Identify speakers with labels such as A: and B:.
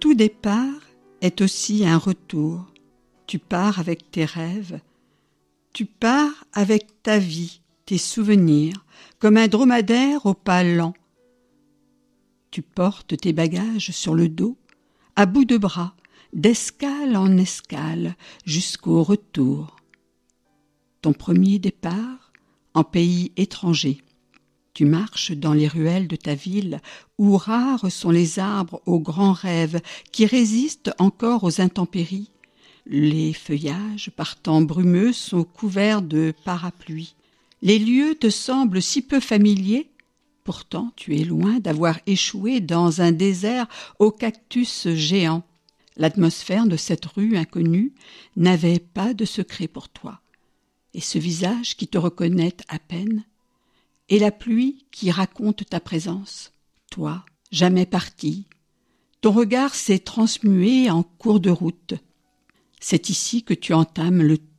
A: Tout départ est aussi un retour. Tu pars avec tes rêves, tu pars avec ta vie, tes souvenirs, comme un dromadaire au pas lent. Tu portes tes bagages sur le dos, à bout de bras, d'escale en escale, jusqu'au retour. Ton premier départ en pays étranger. Tu marches dans les ruelles de ta ville, où rares sont les arbres aux grands rêves qui résistent encore aux intempéries. Les feuillages, par temps brumeux, sont couverts de parapluies. Les lieux te semblent si peu familiers, pourtant tu es loin d'avoir échoué dans un désert aux cactus géants. L'atmosphère de cette rue inconnue n'avait pas de secret pour toi. Et ce visage qui te reconnaît à peine, et la pluie qui raconte ta présence. Toi, jamais parti, ton regard s'est transmué en cours de route. C'est ici que tu entames le